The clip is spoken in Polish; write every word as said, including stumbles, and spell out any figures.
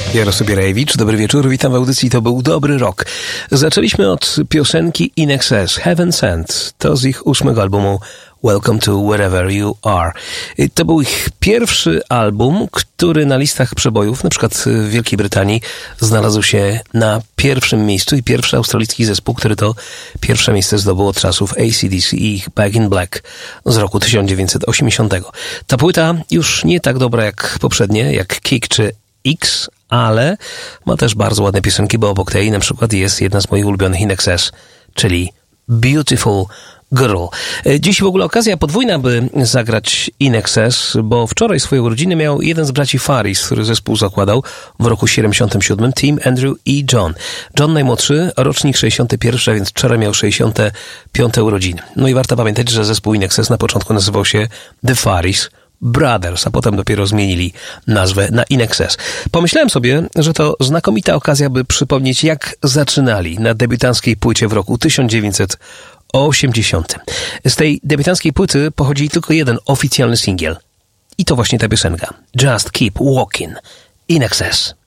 Jarosław Bierajewicz, dobry wieczór, witam w audycji To był dobry rok. Zaczęliśmy od piosenki In Excess, Heaven Sent, to z ich ósmego albumu Welcome to Wherever You Are. To był ich pierwszy album, który na listach przebojów, na przykład w Wielkiej Brytanii, znalazł się na pierwszym miejscu i pierwszy australijski zespół, który to pierwsze miejsce zdobył od czasów A C D C i ich Back in Black z roku tysiąc dziewięćset osiemdziesiątego. Ta płyta już nie tak dobra jak poprzednie, jak Kick czy X, ale ma też bardzo ładne piosenki, bo obok tej na przykład jest jedna z moich ulubionych In Excess, czyli Beautiful Girl. Dziś w ogóle okazja podwójna, by zagrać In Excess, bo wczoraj swoje urodziny miał jeden z braci Faris, który zespół zakładał w roku siedemdziesiątym siódmym, Tim, Andrew i John. John najmłodszy, rocznik sześćdziesiąty pierwszy, a więc wczoraj miał sześćdziesiąte piąte urodziny. No i warto pamiętać, że zespół In Excess na początku nazywał się The Faris Brothers, a potem dopiero zmienili nazwę na In Excess. Pomyślałem sobie, że to znakomita okazja, by przypomnieć, jak zaczynali na debiutanckiej płycie w roku tysiąc dziewięćset osiemdziesiątym. Z tej debiutanckiej płyty pochodzi tylko jeden oficjalny singiel. I to właśnie ta piosenka. Just Keep Walking. In Excess.